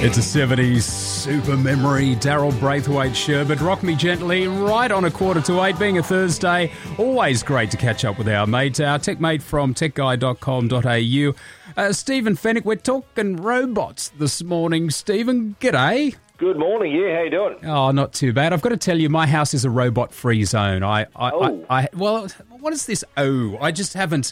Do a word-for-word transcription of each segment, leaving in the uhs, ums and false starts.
It's a seventies super memory. Daryl Braithwaite Sherbet. Rock Me Gently right on a quarter to eight, being a Thursday. Always great to catch up with our mate, our tech mate from tech guy dot com dot a u. Uh, Stephen Fennick, we're talking robots this morning. Stephen, g'day. Good morning. Yeah, how you doing? Oh, not too bad. I've got to tell you, my house is a robot-free zone. I, I, Oh. I, I well, what is this? Oh, I just haven't.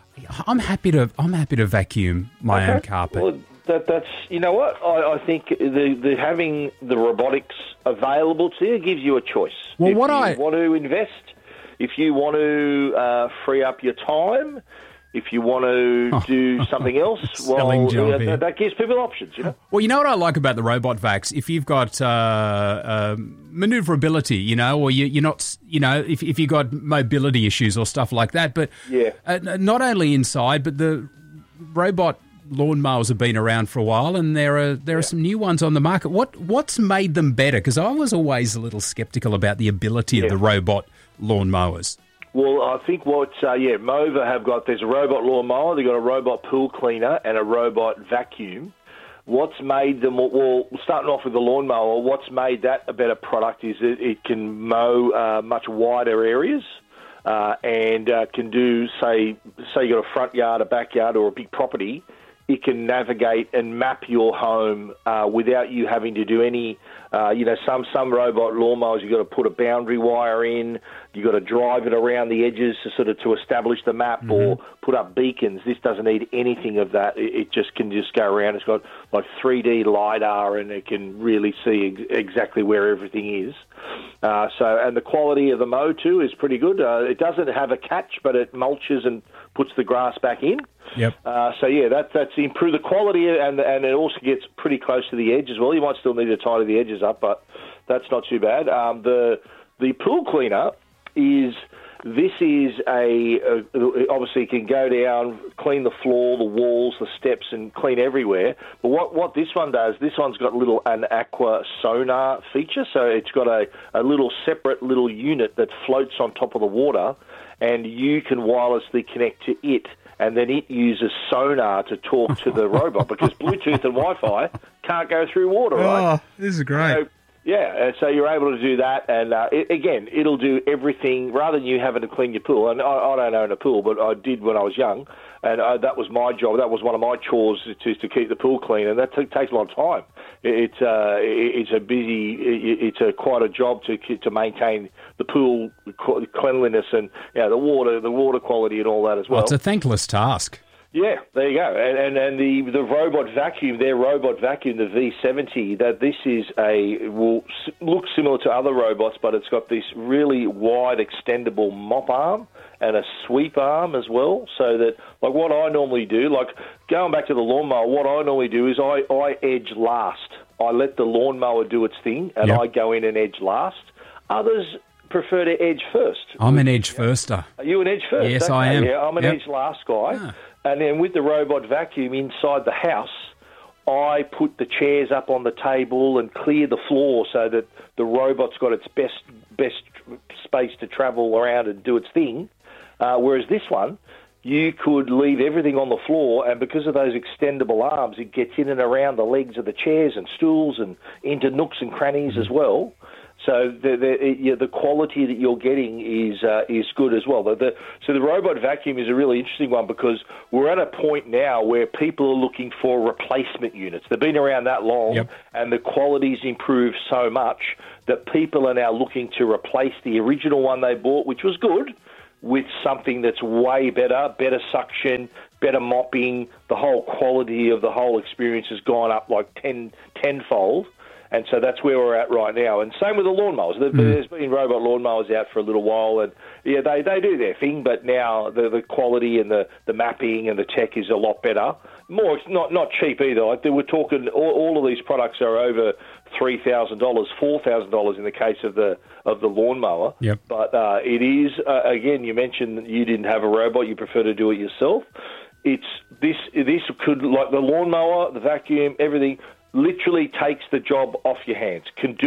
I'm happy to. I'm happy to vacuum my Okay. own carpet. Well, that, that's you know what I, I think the, the having the robotics available to you gives you a choice. Well, if what you I- want to invest, if you want to uh, free up your time, if you want to do something else, Selling well, job uh, here. that, that gives people options. You know. Well, you know what I like about the robot vacs? If you've got uh, uh, maneuverability, you know, or you, you're not, you know, if, if you've got mobility issues or stuff like that. But Yeah. uh, not only inside, but the robot lawnmowers have been around for a while, and there are there are some new ones on the market. What what's made them better? Because I was always a little sceptical about the ability of Yeah. the robot lawnmowers. Well, I think what, uh, yeah, Mova have got, there's a robot lawnmower, they've got a robot pool cleaner and a robot vacuum. What's made them, well, starting off with the lawnmower, what's made that a better product is it, it can mow uh, much wider areas uh, and uh, can do, say, say you got a front yard, a backyard or a big property, it can navigate and map your home uh, without you having to do any, uh, you know, some, some robot lawnmowers, you've got to put a boundary wire in, you've got to drive it around the edges to sort of to establish the map mm-hmm. or put up beacons. This doesn't need anything of that. It, it just can just go around. It's got like three D LiDAR and it can really see ex- exactly where everything is. Uh, so, and the quality of the mow too is pretty good. Uh, it doesn't have a catch, but it mulches and puts the grass back in. Yep. Uh, so yeah, that, that's improved the quality, and and it also gets pretty close to the edge as well. You might still need to tidy the edges up, but that's not too bad. Um, the the pool cleaner is this is a, a obviously it can go down, clean the floor, the walls, the steps, and clean everywhere. But what what this one does, this one's got a little an aqua sonar feature, so it's got a, a little separate little unit that floats on top of the water, and you can wirelessly connect to it. And then it uses sonar to talk to the robot because Bluetooth and Wi-Fi can't go through water, right? Oh, this is great. So, yeah, and so you're able to do that. And uh, it, again, it'll do everything rather than you having to clean your pool. And I, I don't own a pool, but I did when I was young. And uh, that was my job. That was one of my chores to, to keep the pool clean. And that t- takes a lot of time. It, it's uh, it, it's a busy, it, it's a quite a job to to maintain the pool cleanliness and you know, the water, the water quality and all that as well. Well, it's a thankless task. Yeah, there you go. And and, and the, the robot vacuum, their robot vacuum, the V seventy, that this is a, will look similar to other robots, but it's got this really wide extendable mop arm and a sweep arm as well, so that, like what I normally do, like going back to the lawnmower, what I normally do is I, I edge last. I let the lawnmower do its thing, and Yep. I go in and edge last. Others prefer to edge first. I'm an edge firster. Are you an edge first? Yes, Okay, I am. Yeah, I'm an Yep. edge last guy. Ah. And then with the robot vacuum inside the house, I put the chairs up on the table and clear the floor so that the robot's got its best best space to travel around and do its thing. Uh, whereas this one, you could leave everything on the floor, and because of those extendable arms, it gets in and around the legs of the chairs and stools and into nooks and crannies as well. So the the, yeah, the quality that you're getting is uh, is good as well. The, the, so the robot vacuum is a really interesting one because we're at a point now where people are looking for replacement units. They've been around that long, Yep. and the quality's improved so much that people are now looking to replace the original one they bought, which was good, with something that's way better, better suction, better mopping. The whole quality of the whole experience has gone up like ten, tenfold. And so that's where we're at right now. And same with the lawnmowers. There- There's been robot lawnmowers out for a little while, and yeah, they, they do their thing, but now the, the quality and the, the mapping and the tech is a lot better. More, it's not not cheap either. Like we're talking, all, all of these products are over three thousand dollars, four thousand dollars in the case of the of the lawnmower. Yep. But uh, it is uh, again. You mentioned that you didn't have a robot; you prefer to do it yourself. It's this. This could, like the lawnmower, the vacuum, everything. Literally takes the job off your hands, can do it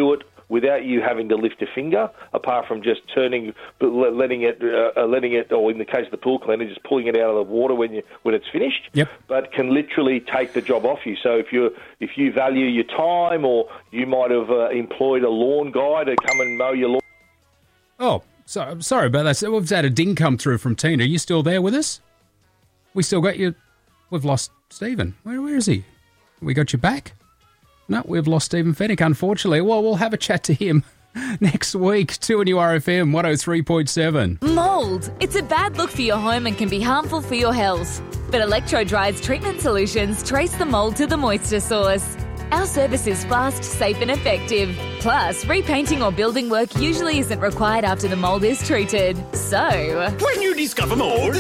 without you having to lift a finger, apart from just turning, but letting it, uh, letting it, or in the case of the pool cleaner, just pulling it out of the water when you when it's finished. Yep. But can literally take the job off you. So if you if you value your time, or you might have uh, employed a lawn guy to come and mow your lawn. Oh, so, I'm sorry about that. So we've had a ding come through from Tina. Are you still there with us? We still got you. We've lost Stephen. Where where is he? We got you back? No, we've lost Stephen Fennick, unfortunately. Well, we'll have a chat to him next week. Two on your R F M, one oh three point seven. Mould. It's a bad look for your home and can be harmful for your health. But Electro-Dry's treatment solutions trace the mould to the moisture source. Our service is fast, safe and effective. Plus, repainting or building work usually isn't required after the mould is treated. So, when you discover mould,